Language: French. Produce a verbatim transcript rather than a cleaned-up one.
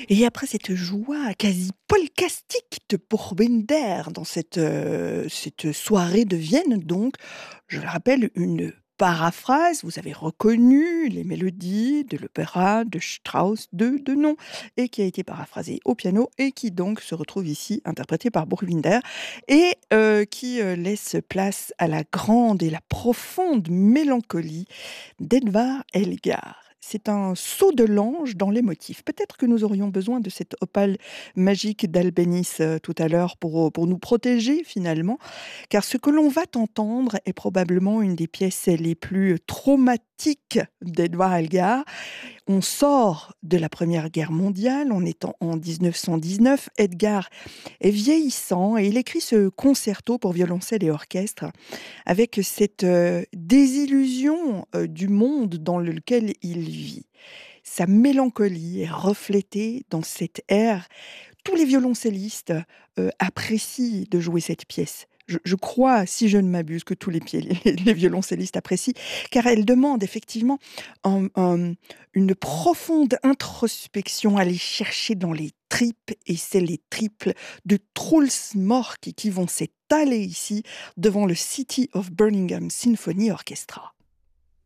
Et après cette joie quasi polkastique de Pourbinder dans cette, heu, cette soirée de Vienne donc, je le rappelle, une paraphrase, vous avez reconnu les mélodies de l'opéra de Strauss de de nom et qui a été paraphrasée au piano et qui donc se retrouve ici interprétée par Burgwinter et heu, qui, heu, laisse place à la grande et la profonde mélancolie d'Edvard Elgar. C'est un saut de l'ange dans les motifs. Peut-être que nous aurions besoin de cette opale magique d'Albéniz euh, tout à l'heure pour, euh, pour nous protéger finalement, car ce que l'on va entendre est probablement une des pièces les plus traumatiques d'Edvard Elgar. On sort de la Première Guerre mondiale, on est en, en dix-neuf cent dix-neuf. Edgar est vieillissant et il écrit ce concerto pour violoncelle et orchestre avec cette euh, désillusion euh, du monde dans lequel il vit. Sa mélancolie est reflétée dans cette air. Tous les violoncellistes euh, apprécient de jouer cette pièce. Je, je crois, si je ne m'abuse, que tous les, pieds- les, les violoncellistes apprécient, car elle demande effectivement un- un- une profonde introspection, aller chercher dans les tripes, et c'est les triples de Truls Mork qui vont s'étaler ici devant le City of Birmingham Symphony Orchestra.